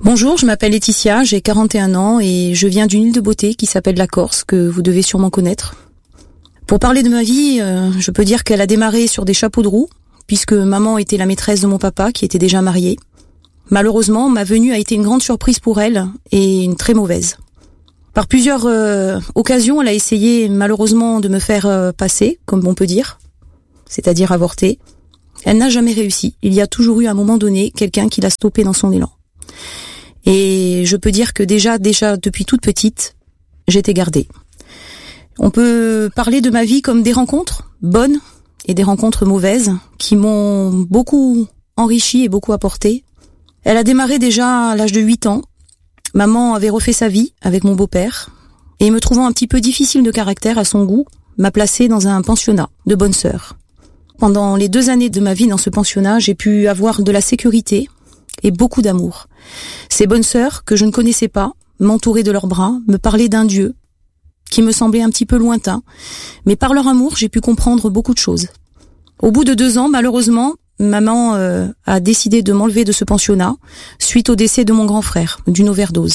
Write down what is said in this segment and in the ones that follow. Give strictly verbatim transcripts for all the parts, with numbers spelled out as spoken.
Bonjour, je m'appelle Laetitia, j'ai quarante et un ans et je viens d'une île de beauté qui s'appelle la Corse, que vous devez sûrement connaître. Pour parler de ma vie, euh, je peux dire qu'elle a démarré sur des chapeaux de roue, puisque maman était la maîtresse de mon papa qui était déjà marié. Malheureusement, ma venue a été une grande surprise pour elle et une très mauvaise. Par plusieurs euh, occasions, elle a essayé malheureusement de me faire euh, passer, comme on peut dire, c'est-à-dire avorter. Elle n'a jamais réussi. Il y a toujours eu à un moment donné quelqu'un qui l'a stoppée dans son élan. Et je peux dire que déjà, déjà depuis toute petite, j'étais gardée. On peut parler de ma vie comme des rencontres bonnes et des rencontres mauvaises qui m'ont beaucoup enrichi et beaucoup apporté. Elle a démarré déjà à l'âge de huit ans. Maman avait refait sa vie avec mon beau-père et me trouvant un petit peu difficile de caractère à son goût, m'a placée dans un pensionnat de bonnes sœurs. Pendant les deux années de ma vie dans ce pensionnat, j'ai pu avoir de la sécurité et beaucoup d'amour. Ces bonnes sœurs, que je ne connaissais pas, m'entouraient de leurs bras, me parlaient d'un Dieu qui me semblait un petit peu lointain, mais par leur amour, j'ai pu comprendre beaucoup de choses. Au bout de deux ans, malheureusement, maman euh, a décidé de m'enlever de ce pensionnat suite au décès de mon grand frère, d'une overdose.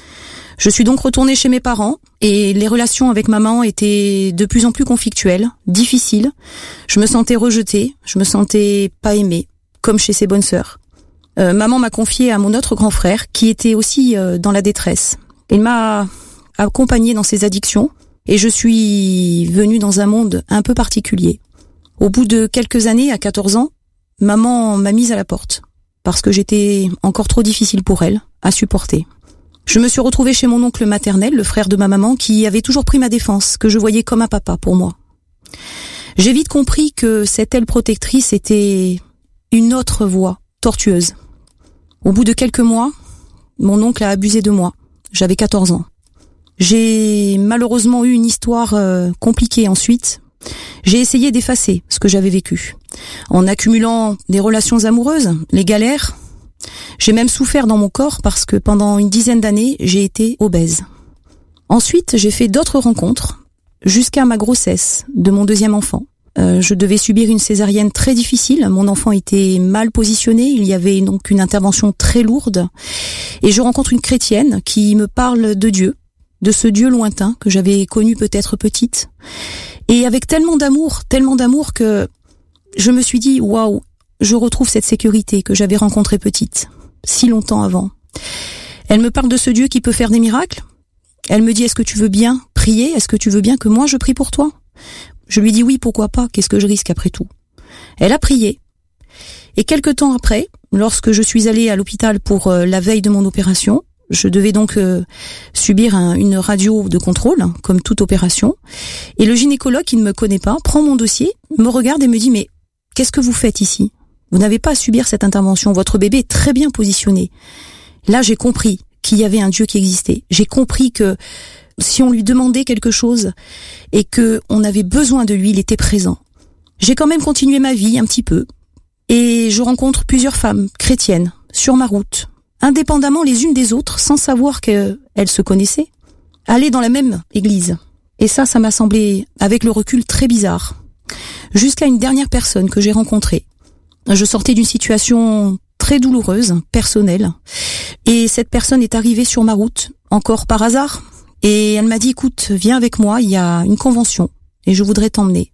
Je suis donc retournée chez mes parents et les relations avec maman étaient de plus en plus conflictuelles, difficiles. Je me sentais rejetée, je me sentais pas aimée, comme chez ses bonnes sœurs. Euh, maman m'a confiée à mon autre grand frère qui était aussi euh, dans la détresse. Il m'a accompagnée dans ses addictions et je suis venue dans un monde un peu particulier. Au bout de quelques années, à quatorze ans, maman m'a mise à la porte parce que j'étais encore trop difficile pour elle à supporter. Je me suis retrouvée chez mon oncle maternel, le frère de ma maman, qui avait toujours pris ma défense, que je voyais comme un papa pour moi. J'ai vite compris que cette aile protectrice était une autre voie tortueuse. Au bout de quelques mois, mon oncle a abusé de moi. J'avais quatorze ans. J'ai malheureusement eu une histoire euh, compliquée ensuite. J'ai essayé d'effacer ce que j'avais vécu. En accumulant des relations amoureuses, les galères. J'ai même souffert dans mon corps parce que pendant une dizaine d'années, j'ai été obèse. Ensuite, j'ai fait d'autres rencontres jusqu'à ma grossesse de mon deuxième enfant. Euh, je devais subir une césarienne très difficile. Mon enfant était mal positionné. Il y avait donc une intervention très lourde. Et je rencontre une chrétienne qui me parle de Dieu, de ce Dieu lointain que j'avais connu peut-être petite. Et avec tellement d'amour, tellement d'amour que je me suis dit, waouh, je retrouve cette sécurité que j'avais rencontrée petite, si longtemps avant. Elle me parle de ce Dieu qui peut faire des miracles. Elle me dit, est-ce que tu veux bien prier? Est-ce que tu veux bien que moi je prie pour toi? Je lui dis oui, pourquoi pas, qu'est-ce que je risque après tout? Elle a prié. Et quelque temps après, lorsque je suis allée à l'hôpital pour euh, la veille de mon opération, je devais donc euh, subir un, une radio de contrôle, comme toute opération. Et le gynécologue, qui ne me connaît pas, prend mon dossier, me regarde et me dit, mais qu'est-ce que vous faites ici? Vous n'avez pas à subir cette intervention, votre bébé est très bien positionné. Là, j'ai compris qu'il y avait un Dieu qui existait. J'ai compris que si on lui demandait quelque chose et que on avait besoin de lui, il était présent. J'ai quand même continué ma vie un petit peu et je rencontre plusieurs femmes chrétiennes sur ma route, indépendamment les unes des autres, sans savoir qu'elles se connaissaient, aller dans la même église. Et ça, ça m'a semblé, avec le recul, très bizarre. Jusqu'à une dernière personne que j'ai rencontrée. Je sortais d'une situation très douloureuse, personnelle, et cette personne est arrivée sur ma route, encore par hasard, et elle m'a dit, écoute, viens avec moi, il y a une convention, et je voudrais t'emmener.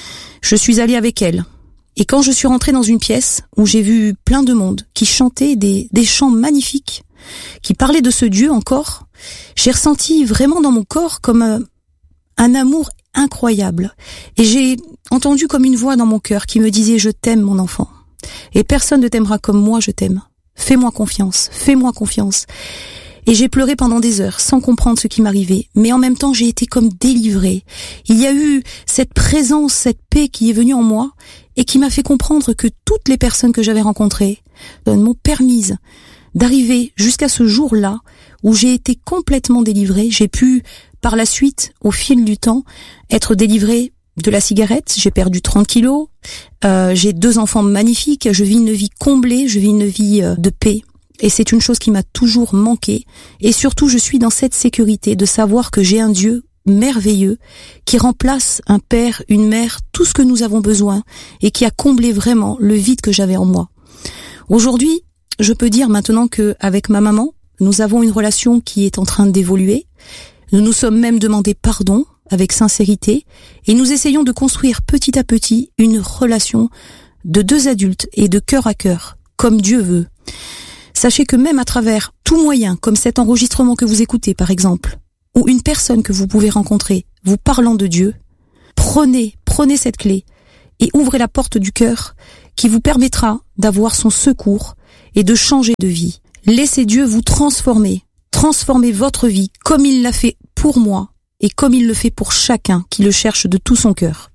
Je suis allée avec elle, et quand je suis rentrée dans une pièce où j'ai vu plein de monde qui chantait des, des chants magnifiques, qui parlaient de ce Dieu encore, j'ai ressenti vraiment dans mon corps comme un, un amour incroyable, et j'ai entendu comme une voix dans mon cœur qui me disait, je t'aime mon enfant, et personne ne t'aimera comme moi je t'aime. Fais-moi confiance, fais-moi confiance. Et j'ai pleuré pendant des heures, sans comprendre ce qui m'arrivait. Mais en même temps, j'ai été comme délivrée. Il y a eu cette présence, cette paix qui est venue en moi, et qui m'a fait comprendre que toutes les personnes que j'avais rencontrées m'ont permise d'arriver jusqu'à ce jour-là, où j'ai été complètement délivrée. J'ai pu, par la suite, au fil du temps, être délivrée de la cigarette. J'ai perdu trente kilos, euh, j'ai deux enfants magnifiques, je vis une vie comblée, je vis une vie euh, de paix. Et c'est une chose qui m'a toujours manqué. Et surtout, je suis dans cette sécurité de savoir que j'ai un Dieu merveilleux qui remplace un père, une mère, tout ce que nous avons besoin et qui a comblé vraiment le vide que j'avais en moi. Aujourd'hui, je peux dire maintenant que avec ma maman, nous avons une relation qui est en train d'évoluer. Nous nous sommes même demandé pardon avec sincérité et nous essayons de construire petit à petit une relation de deux adultes et de cœur à cœur, comme Dieu veut. Sachez que même à travers tout moyen, comme cet enregistrement que vous écoutez par exemple, ou une personne que vous pouvez rencontrer vous parlant de Dieu, prenez, prenez cette clé et ouvrez la porte du cœur qui vous permettra d'avoir son secours et de changer de vie. Laissez Dieu vous transformer, transformer votre vie comme il l'a fait pour moi et comme il le fait pour chacun qui le cherche de tout son cœur.